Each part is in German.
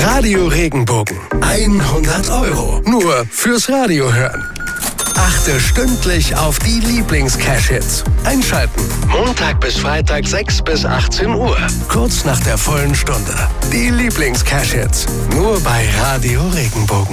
Radio Regenbogen. 100 €. Nur fürs Radio hören. Achte stündlich auf die Lieblings-Cash-Hits. Einschalten. Montag bis Freitag 6 bis 18 Uhr. Kurz nach der vollen Stunde. Die Lieblings-Cash-Hits. Nur bei Radio Regenbogen.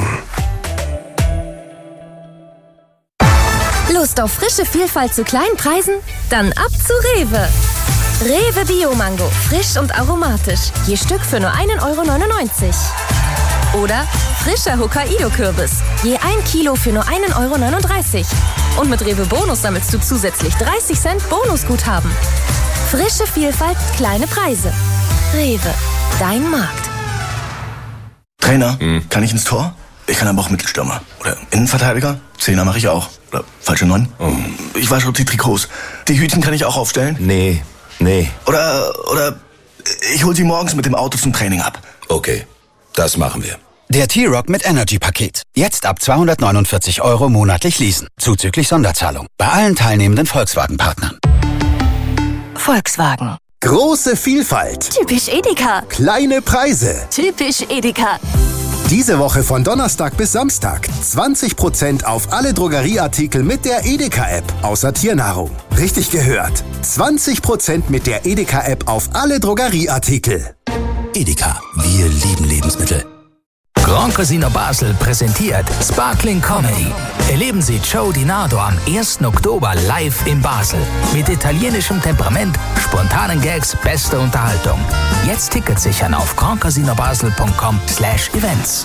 Lust auf frische Vielfalt zu kleinen Preisen? Dann ab zu Rewe. Rewe Bio-Mango. Frisch und aromatisch. Je Stück für nur 1,99 €. Oder frischer Hokkaido-Kürbis. Je 1 Kilo für nur 1,39 €. Und mit Rewe Bonus sammelst du zusätzlich 30 Cent Bonusguthaben. Frische Vielfalt, kleine Preise. Rewe, dein Markt. Trainer, kann ich ins Tor? Ich kann aber auch Mittelstürmer. Oder Innenverteidiger? Zehner mache ich auch. Oder falsche 9? Ich wasche die Trikots. Die Hütchen kann ich auch aufstellen? Nee. Oder ich hol sie morgens mit dem Auto zum Training ab. Okay, das machen wir. Der T-Rock mit Energy-Paket. Jetzt ab 249 € monatlich leasen. Zuzüglich Sonderzahlung. Bei allen teilnehmenden Volkswagen-Partnern. Volkswagen. Große Vielfalt. Typisch Edeka. Kleine Preise. Typisch Edeka. Diese Woche von Donnerstag bis Samstag 20% auf alle Drogerieartikel mit der Edeka-App, außer Tiernahrung. Richtig gehört. 20% mit der Edeka-App auf alle Drogerieartikel. Edeka. Wir lieben Lebensmittel. Grand Casino Basel präsentiert Sparkling Comedy. Erleben Sie Joe Di Nardo am 1. Oktober live in Basel. Mit italienischem Temperament, spontanen Gags, beste Unterhaltung. Jetzt Tickets sichern auf grandcasinobasel.com/events.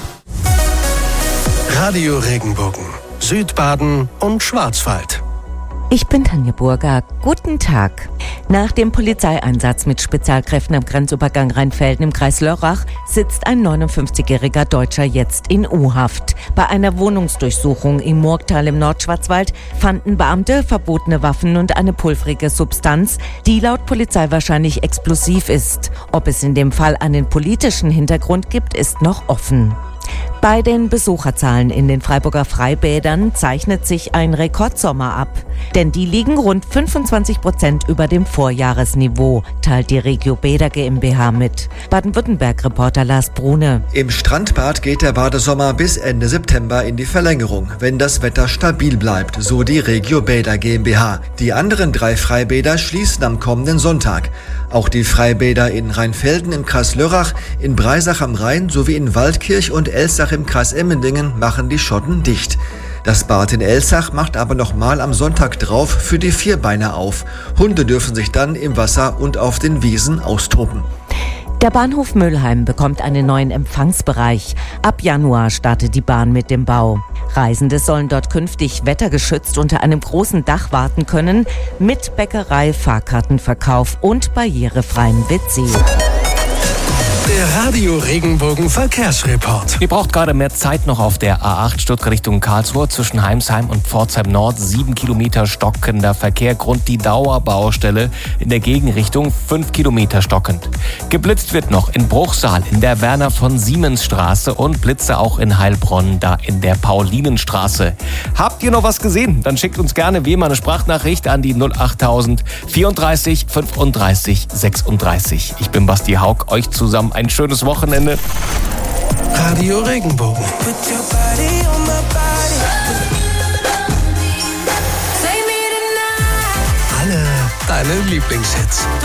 Radio Regenbogen. Südbaden und Schwarzwald. Ich bin Tanja Burger. Guten Tag. Nach dem Polizeieinsatz mit Spezialkräften am Grenzübergang Rheinfelden im Kreis Lörrach sitzt ein 59-jähriger Deutscher jetzt in U-Haft. Bei einer Wohnungsdurchsuchung im Murgtal im Nordschwarzwald fanden Beamte verbotene Waffen und eine pulvrige Substanz, die laut Polizei wahrscheinlich explosiv ist. Ob es in dem Fall einen politischen Hintergrund gibt, ist noch offen. Bei den Besucherzahlen in den Freiburger Freibädern zeichnet sich ein Rekordsommer ab. Denn die liegen rund 25% über dem Vorjahresniveau, teilt die Regio Bäder GmbH mit. Baden-Württemberg-Reporter Lars Brune. Im Strandbad geht der Badesommer bis Ende September in die Verlängerung, wenn das Wetter stabil bleibt, so die Regio Bäder GmbH. Die anderen 3 Freibäder schließen am kommenden Sonntag. Auch die Freibäder in Rheinfelden im Kreis Lörrach, in Breisach am Rhein sowie in Waldkirch und Elsach im Kreis Emmendingen machen die Schotten dicht. Das Bad in Elsach macht aber nochmal am Sonntag drauf für die Vierbeiner auf. Hunde dürfen sich dann im Wasser und auf den Wiesen austoben. Der Bahnhof Mülheim bekommt einen neuen Empfangsbereich. Ab Januar startet die Bahn mit dem Bau. Reisende sollen dort künftig wettergeschützt unter einem großen Dach warten können, mit Bäckerei, Fahrkartenverkauf und barrierefreiem WC. Der Radio Regenbogen Verkehrsreport. Ihr braucht gerade mehr Zeit noch auf der A8 Stuttgart Richtung Karlsruhe zwischen Heimsheim und Pforzheim Nord. 7 Kilometer stockender Verkehr, Grund die Dauerbaustelle. In der Gegenrichtung 5 Kilometer stockend. Geblitzt wird noch in Bruchsal in der Werner von Siemens Straße und Blitze auch in Heilbronn, da in der Paulinenstraße. Habt ihr noch was gesehen? Dann schickt uns gerne wie immer eine Sprachnachricht an die 08000 34 35 36. Ich bin Basti Haug, euch zusammen ein schönes Wochenende. Radio Regenbogen. Alle deine Lieblingshits.